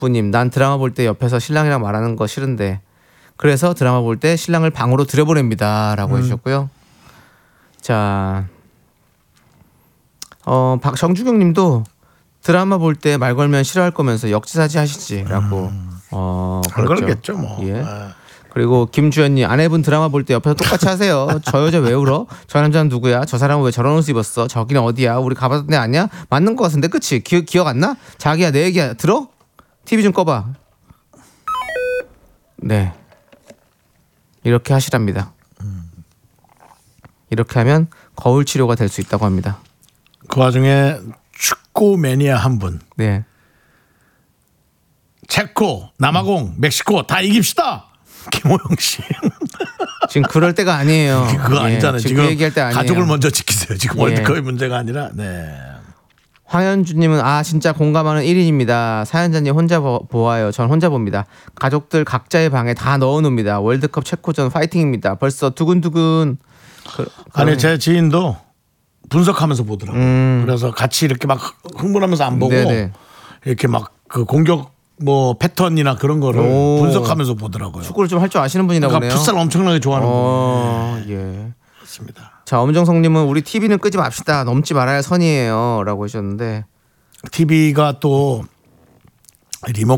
부님, 난 드라마 볼 때 옆에서 신랑이랑 말하는 거 싫은데 그래서 드라마 볼 때 신랑을 방으로 들여보냅니다 라고 해주셨고요. 자, 박정주경 님도 드라마 볼 때 말 걸면 싫어할 거면서 역지사지 하시지라고. 안 그러겠죠 뭐. 예. 그리고 김주현님, 아내분 드라마 볼 때 옆에서 똑같이 하세요. 저 여자 왜 울어? 저 남자는 누구야? 저 사람은 왜 저런 옷 입었어? 저기는 어디야? 우리 가봤던 데 아니야? 맞는 거 같은데 그치? 기억 안 나? 자기야 내 얘기 들어? TV 좀 꺼봐. 네, 이렇게 하시랍니다. 이렇게 하면 거울 치료가 될 수 있다고 합니다. 그 와중에 축구 매니아 한 분. 네. 체코, 남아공, 멕시코 다 이깁시다. 김호영 씨. 지금 그럴 때가 아니에요. 그거 아니잖아요. 지금 얘기할 때 아니에요. 가족을 먼저 지키세요. 지금 예. 월드컵의 문제가 아니라. 네. 황현주님은 진짜 공감하는 1인입니다. 사연자님 혼자 보아요. 전 혼자 봅니다. 가족들 각자의 방에 다 넣어놓습니다. 월드컵 체코전 파이팅입니다. 벌써 두근두근. 아니 제 지인도 분석하면서 보더라고요. 그래서 같이 이렇게 막 흥분하면서 안 보고 네네. 이렇게 막 그 공격 뭐 패턴이나 그런 거를 분석하면서 보더라고요. 축구를 좀 할 줄 아시는 분이나 그러니까 보네요. 풋살 엄청나게 좋아하는 분. 예. 그렇습니다. 자, 엄정성님은 우리 TV는 끄지 맙시다. 넘지 말아야 선이에요. 라고 하셨는데 TV가 또 리모컨